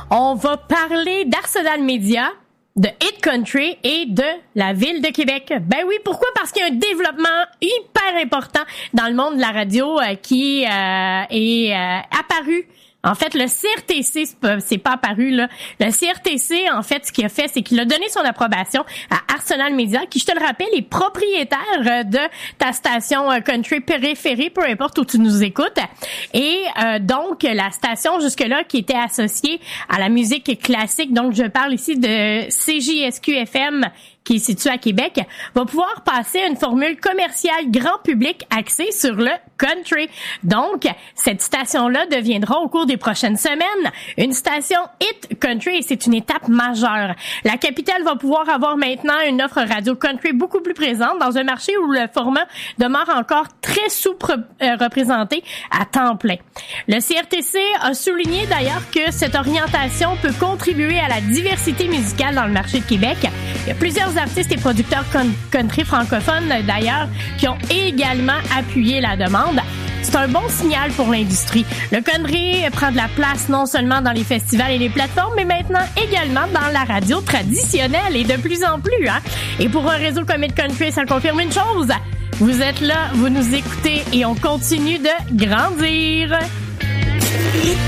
On va parler d'Arsenal Media, de Hit Country et de la Ville de Québec. Ben oui, pourquoi? Parce qu'il y a un développement hyper important dans le monde de la radio qui est apparu. En fait, le CRTC, c'est pas apparu, là. Le CRTC, en fait, ce qu'il a fait, c'est qu'il a donné son approbation à Arsenal Media, qui, je te le rappelle, est propriétaire de ta station country préférée, peu importe où tu nous écoutes. Et donc, la station jusque-là qui était associée à la musique classique, donc je parle ici de CJSQ-FM, qui est situé à Québec, va pouvoir passer à une formule commerciale grand public axée sur le country. Donc, cette station-là deviendra au cours des prochaines semaines une station Hit Country et c'est une étape majeure. La capitale va pouvoir avoir maintenant une offre radio country beaucoup plus présente dans un marché où le format demeure encore très sous-représenté à temps plein. Le CRTC a souligné d'ailleurs que cette orientation peut contribuer à la diversité musicale dans le marché de Québec. Il y a plusieurs artistes et producteurs country francophones d'ailleurs qui ont également appuyé la demande. C'est un bon signal pour l'industrie. Le country prend de la place non seulement dans les festivals et les plateformes, mais maintenant également dans la radio traditionnelle et de plus en plus. Et pour un réseau comme Hit Country, ça confirme une chose. Vous êtes là, vous nous écoutez et on continue de grandir.